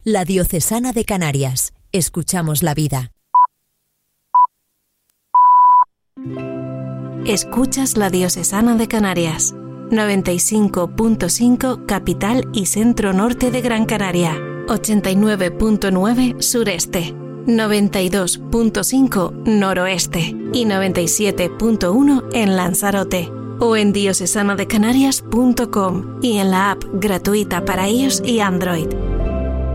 La Diocesana de Canarias. Escuchamos la vida. Escuchas La Diocesana de Canarias. 95.5 capital y centro norte de Gran Canaria. 89.9 sureste. 92.5 noroeste y 97.1 en Lanzarote. O en diocesanadecanarias.com y en la app gratuita para iOS y Android.